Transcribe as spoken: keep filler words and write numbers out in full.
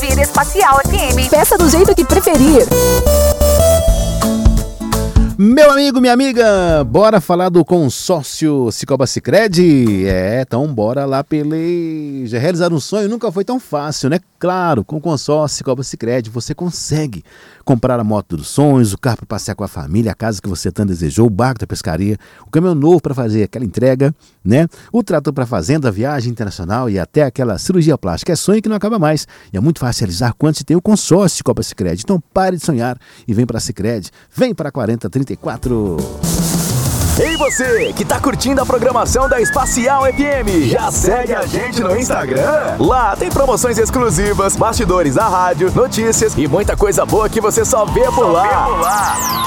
ouvir Espacial F M. Peça do jeito que preferir. Meu amigo, minha amiga, bora falar do consórcio Cicobi Sicredi? É, então bora lá peleja. Realizar um sonho nunca foi tão fácil, né? Claro, com o consórcio Cicobi Sicredi você consegue comprar a moto dos sonhos, o carro para passear com a família, a casa que você tanto desejou, o barco da pescaria, o caminhão novo para fazer aquela entrega, né? O trator para fazenda, a viagem internacional e até aquela cirurgia plástica. É sonho que não acaba mais. E é muito fácil realizar quando se tem o consórcio Cicobi Sicredi. Então pare de sonhar e vem para a Sicredi. Vem para quarenta trinta e quatro. Ei você, que tá curtindo a programação da Espacial F M, já segue a gente no Instagram? Lá tem promoções exclusivas, bastidores da rádio, notícias e muita coisa boa que você só vê por lá.